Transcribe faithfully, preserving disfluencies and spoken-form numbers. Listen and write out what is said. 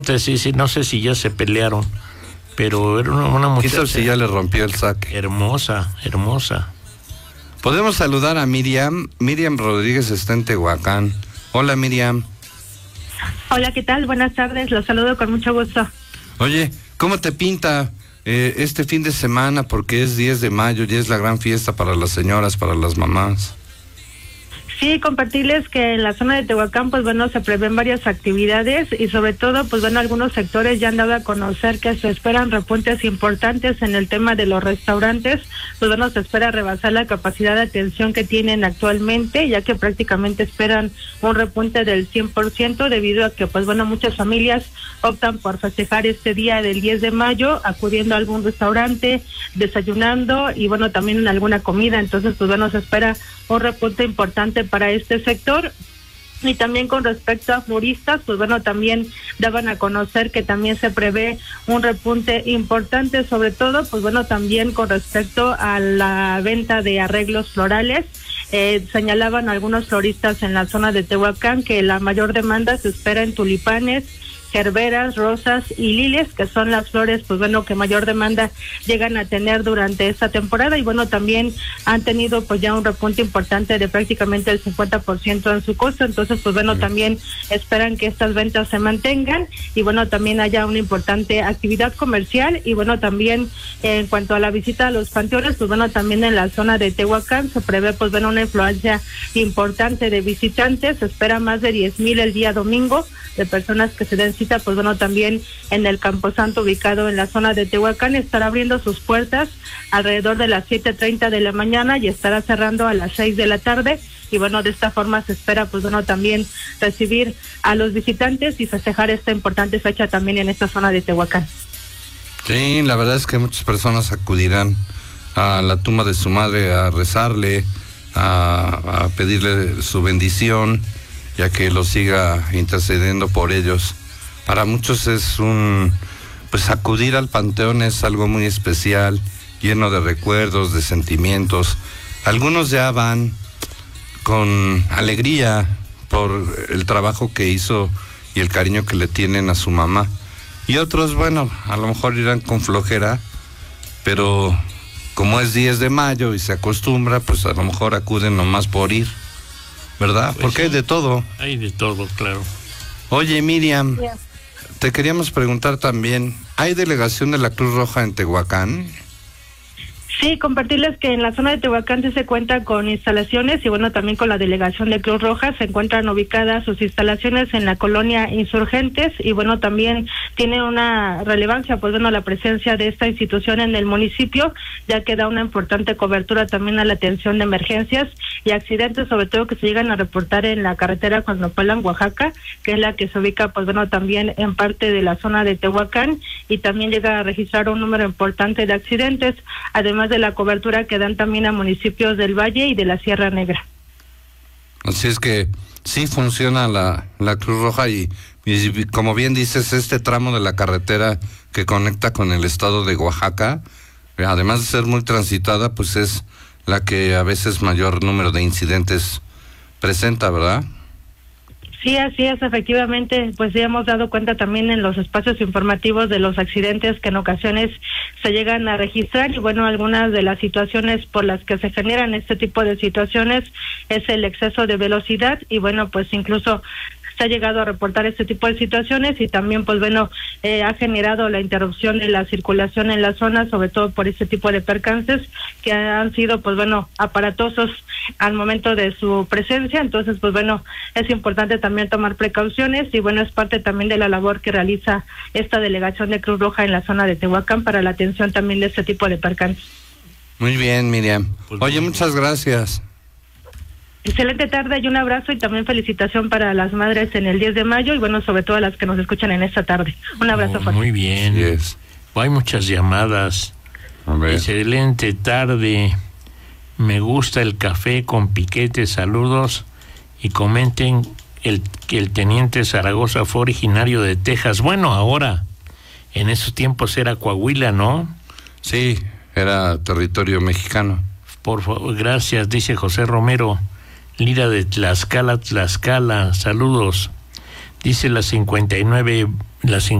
Sí, sí, no sé si ya se pelearon, pero era una, una muchacha. ¿Quién sabe si ya le rompió el saque? Hermosa, hermosa. Podemos saludar a Miriam. Miriam Rodríguez está en Tehuacán. Hola, Miriam. Hola, ¿qué tal? Buenas tardes, los saludo con mucho gusto. Oye, ¿cómo te pinta eh, este fin de semana? Porque es diez de mayo y es la gran fiesta para las señoras, para las mamás. Sí, compartirles que en la zona de Tehuacán, pues bueno, se prevén varias actividades y sobre todo, pues bueno, algunos sectores ya han dado a conocer que se esperan repuntes importantes en el tema de los restaurantes. Pues bueno, se espera rebasar la capacidad de atención que tienen actualmente, ya que prácticamente esperan un repunte del cien por ciento debido a que, pues bueno, muchas familias optan por festejar este día del diez de mayo, acudiendo a algún restaurante, desayunando y bueno, también en alguna comida. Entonces, pues bueno, se espera un repunte importante para este sector. Y también con respecto a floristas, pues bueno, también daban a conocer que también se prevé un repunte importante, sobre todo, pues bueno, también con respecto a la venta de arreglos florales. Eh, señalaban algunos floristas en la zona de Tehuacán que la mayor demanda se espera en tulipanes, gerberas, rosas y lilies, que son las flores, pues bueno, que mayor demanda llegan a tener durante esta temporada. Y bueno, también han tenido pues ya un repunte importante de prácticamente el cincuenta por ciento en su costo. Entonces, pues bueno, también esperan que estas ventas se mantengan y bueno, también haya una importante actividad comercial. Y bueno, también eh, en cuanto a la visita a los panteones, pues bueno, también en la zona de Tehuacán se prevé pues bueno una influencia importante de visitantes. Se espera más de diez mil el día domingo de personas que se den cita, pues bueno, también en el Camposanto ubicado en la zona de Tehuacán. Estará abriendo sus puertas alrededor de las siete treinta de la mañana y estará cerrando a las seis de la tarde. Y bueno, de esta forma se espera, pues bueno, también recibir a los visitantes y festejar esta importante fecha también en esta zona de Tehuacán. Sí, la verdad es que muchas personas acudirán a la tumba de su madre a rezarle, a, a pedirle su bendición, ya que lo siga intercediendo por ellos. Para muchos es un, pues acudir al panteón es algo muy especial, lleno de recuerdos, de sentimientos. Algunos ya van con alegría por el trabajo que hizo y el cariño que le tienen a su mamá. Y otros, bueno, a lo mejor irán con flojera, pero como es diez de mayo y se acostumbra, pues a lo mejor acuden nomás por ir, ¿verdad? Pues porque sí, hay de todo. Hay de todo, claro. Oye, Miriam, yeah. te queríamos preguntar también, ¿hay delegación de la Cruz Roja en Tehuacán? Sí, compartirles que en la zona de Tehuacán sí se cuenta con instalaciones y bueno, también con la delegación de Cruz Roja. Se encuentran ubicadas sus instalaciones en la colonia Insurgentes y bueno, también tiene una relevancia, pues bueno, la presencia de esta institución en el municipio, ya que da una importante cobertura también a la atención de emergencias y accidentes, sobre todo que se llegan a reportar en la carretera Cuautla, Oaxaca, que es la que se ubica, pues bueno, también en parte de la zona de Tehuacán, y también llega a registrar un número importante de accidentes, además de la cobertura que dan también a municipios del Valle y de la Sierra Negra. Así es que sí funciona la, la Cruz Roja y, y como bien dices, este tramo de la carretera que conecta con el estado de Oaxaca, además de ser muy transitada, pues es la que a veces mayor número de incidentes presenta, ¿verdad? Sí, así es, efectivamente, pues ya hemos dado cuenta también en los espacios informativos de los accidentes que en ocasiones se llegan a registrar y bueno, algunas de las situaciones por las que se generan este tipo de situaciones es el exceso de velocidad y bueno, pues incluso se ha llegado a reportar este tipo de situaciones y también pues bueno, eh, ha generado la interrupción de la circulación en la zona, sobre todo por este tipo de percances que han sido pues bueno, aparatosos al momento de su presencia. Entonces pues bueno, es importante también tomar precauciones y bueno, es parte también de la labor que realiza esta delegación de Cruz Roja en la zona de Tehuacán para la atención también de este tipo de percances. Muy bien, Miriam. Oye, muchas gracias. Excelente tarde y un abrazo y también felicitación para las madres en el diez de mayo y bueno, sobre todo a las que nos escuchan en esta tarde. Un abrazo oh, fuerte. Muy bien. Yes. Hay muchas llamadas. Excelente tarde. Me gusta el café con piquete. Saludos y comenten el, que el teniente Zaragoza fue originario de Texas. Bueno, ahora, en esos tiempos era Coahuila, ¿no? Sí, era territorio mexicano. Por favor, gracias, dice José Romero. Lira de Tlaxcala, Tlaxcala, saludos. Dice la cincuenta y nueve, la